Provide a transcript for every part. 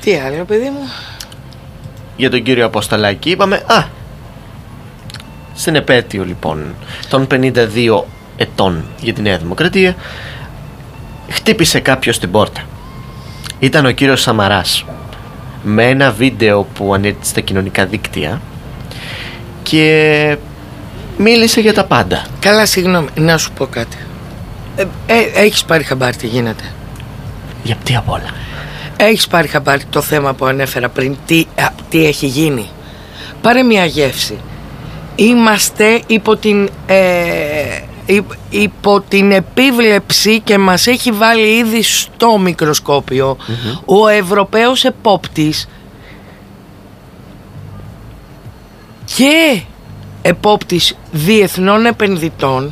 Τι άλλο, παιδί μου? Για τον κύριο Αποστολάκη είπαμε, στην επέτειο λοιπόν των 52 ετών για τη Νέα Δημοκρατία, χτύπησε κάποιος την πόρτα. Ήταν ο κύριος Σαμαράς, με ένα βίντεο που ανέβηκε στα κοινωνικά δίκτυα και μίλησε για τα πάντα. Καλά, συγγνώμη, να σου πω κάτι. Έχεις πάρει χαμπάρι τι γίνεται? Για τι απ' όλα? Έχεις πάρει χαμπάρι το θέμα που ανέφερα πριν? Τι έχει γίνει? Πάρε μια γεύση. Είμαστε υπό την επίβλεψη και μας έχει βάλει ήδη στο μικροσκόπιο ο Ευρωπαίος επόπτης και επόπτης διεθνών επενδυτών,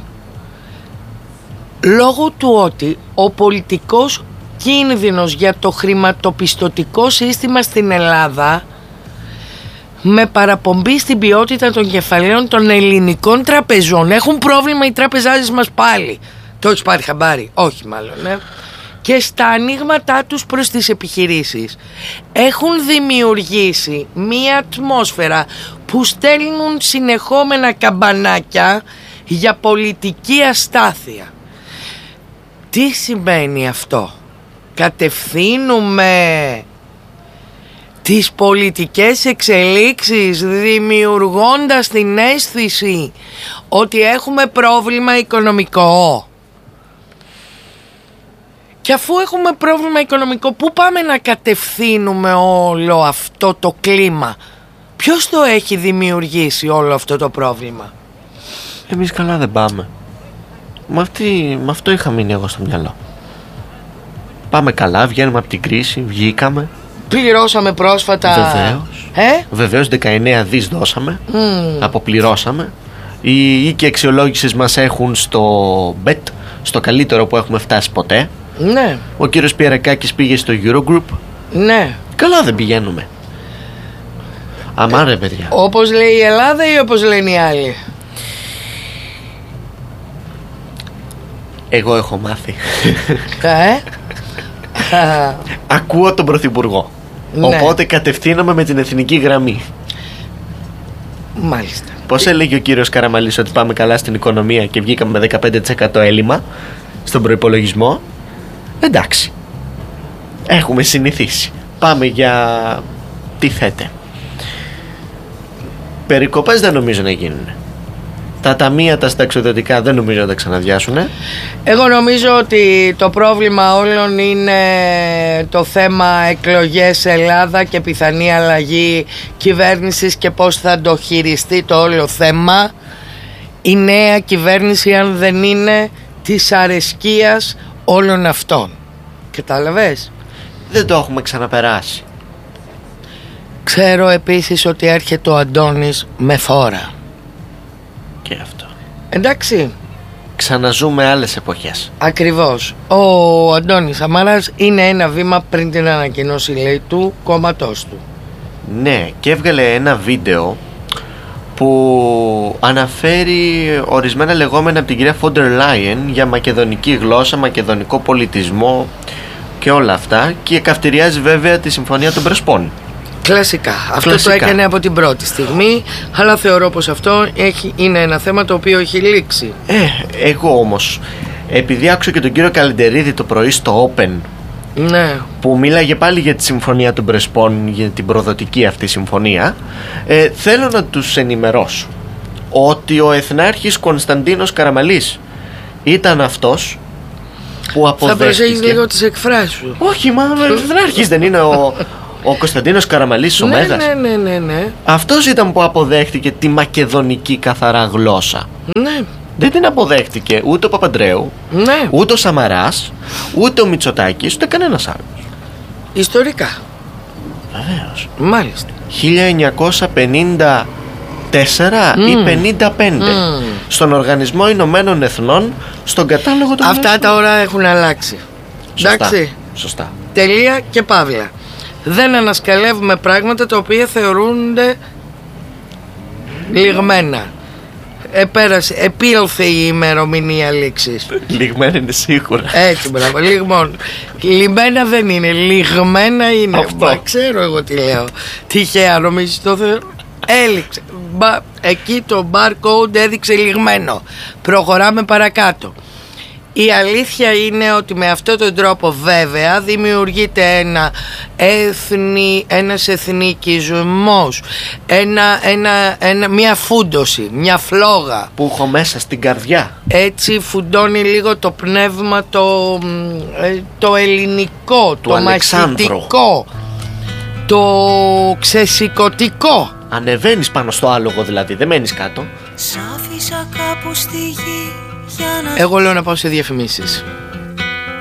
λόγω του ότι ο πολιτικός κίνδυνος για το χρηματοπιστωτικό σύστημα στην Ελλάδα, με παραπομπή στην ποιότητα των κεφαλαίων των ελληνικών τραπεζών, έχουν πρόβλημα οι τραπεζάδες μας πάλι. Το έχεις πάρει χαμπάρι? Όχι μάλλον, Και στα ανοίγματά τους προς τις επιχειρήσεις έχουν δημιουργήσει μία ατμόσφαιρα που στέλνουν συνεχόμενα καμπανάκια για πολιτική αστάθεια. Τι σημαίνει αυτό? Κατευθύνουμε τις πολιτικές εξελίξεις δημιουργώντας την αίσθηση ότι έχουμε πρόβλημα οικονομικό. Και αφού έχουμε πρόβλημα οικονομικό, πού πάμε να κατευθύνουμε όλο αυτό το κλίμα? Ποιος το έχει δημιουργήσει όλο αυτό το πρόβλημα? Εμείς καλά δεν πάμε. Με αυτό είχα μείνει εγώ στο μυαλό. Πάμε καλά, βγαίνουμε από την κρίση, βγήκαμε. Πληρώσαμε πρόσφατα. Βεβαίως 19 δις δώσαμε. Αποπληρώσαμε. Οι οίκοι αξιολόγησης μας έχουν στο BET, στο καλύτερο που έχουμε φτάσει ποτέ. Ναι. Ο κύριος Πιερακάκης πήγε στο Eurogroup. Ναι. Καλά δεν πηγαίνουμε? Αμά ρε παιδιά. Όπως λέει η Ελλάδα ή όπως λένε οι άλλοι? Εγώ έχω μάθει. Ακούω τον Πρωθυπουργό. Ναι. Οπότε κατευθύνομαι με την εθνική γραμμή. Μάλιστα. Πώς έλεγε ο κύριος Καραμαλής ότι πάμε καλά στην οικονομία και βγήκαμε με 15% έλλειμμα στον προϋπολογισμό? Εντάξει, έχουμε συνηθίσει. Πάμε για τι θέτε. Περικοπές δεν νομίζω να γίνουν. Τα ταμεία τα συνταξιοδοτικά δεν νομίζω να τα ξαναδιάσουν. Εγώ νομίζω ότι το πρόβλημα όλων είναι το θέμα εκλογές Ελλάδα και πιθανή αλλαγή κυβέρνησης και πώς θα το χειριστεί το όλο θέμα η νέα κυβέρνηση, αν δεν είναι της αρεσκίας όλων αυτών. Κατάλαβες? Δεν το έχουμε ξαναπεράσει. Ξέρω επίσης ότι έρχεται ο Αντώνης με φόρα. Και αυτό. Εντάξει. Ξαναζούμε άλλες εποχές. Ακριβώς. Ο Αντώνης Σαμαράς είναι ένα βήμα πριν την ανακοινώση, λέει, του κόμματός του. Ναι, και έβγαλε ένα βίντεο που αναφέρει ορισμένα λεγόμενα από την κυρία Φόντερ Λάιεν για μακεδονική γλώσσα, μακεδονικό πολιτισμό και όλα αυτά, και καυτηριάζει βέβαια τη Συμφωνία των Πρεσπών. Κλασικά. Αυτό το έκανε από την πρώτη στιγμή, αλλά θεωρώ πως αυτό είναι ένα θέμα το οποίο έχει λήξει. Εγώ όμως, επειδή άκουσα και τον κύριο Καλεντερίδη το πρωί στο Open, ναι, που μίλαγε πάλι για τη Συμφωνία των Πρεσπών, για την προδοτική αυτή συμφωνία, θέλω να τους ενημερώσω ότι ο Εθνάρχης Κωνσταντίνος Καραμαλής ήταν αυτός που αποδέχτηκε. Θα προσέχεις λίγο τις εκφράσεις σου. Όχι, μα ο Εθνάρχης δεν είναι ο Κωνσταντίνος Καραμαλής ο Μέγας? Ναι. Αυτός ήταν που αποδέχτηκε τη μακεδονική καθαρά γλώσσα. Ναι. Δεν την αποδέχτηκε ούτε ο Παπαντρέου, ναι, ούτε ο Σαμαράς, ούτε ο Μητσοτάκης, ούτε κανένας άλλος. Ιστορικά. Βεβαίως. Μάλιστα. 1954 ή 55 στον Οργανισμό Ηνωμένων Εθνών, στον κατάλογο των Αυτά τα ώρα έχουν αλλάξει. Εντάξει. Σωστά. Τελεία και παύλα. Δεν ανασκαλεύουμε πράγματα τα οποία θεωρούνται λιγμένα. επέρασε, επήλθε η ημερομηνία λήξης. Λιγμένα είναι σίγουρα. Έτσι, μπράβο, λιγμόν. Λιμένα δεν είναι, λιγμένα είναι. Μα ξέρω εγώ τι λέω. Τυχαία νομίζεις το Θεό. Έληξε. Εκεί το barcode έδειξε λιγμένο. Προχωράμε παρακάτω. Η αλήθεια είναι ότι με αυτόν τον τρόπο βέβαια δημιουργείται ένας εθνικισμός, μια φούντωση, μια φλόγα που έχω μέσα στην καρδιά. Έτσι φουντώνει λίγο το πνεύμα το ελληνικό, το μαχητικό, το ξεσηκωτικό. Ανεβαίνεις πάνω στο άλογο δηλαδή, δεν μένεις κάτω. Εγώ λέω να πάω σε διαφημίσεις.